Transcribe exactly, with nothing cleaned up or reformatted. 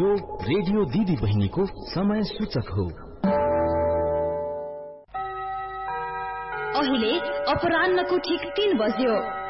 यो रेडियो दिदी बहिनीको समय सूचक हो। अहिले अपराह्नको ठिक तीन बज्यो।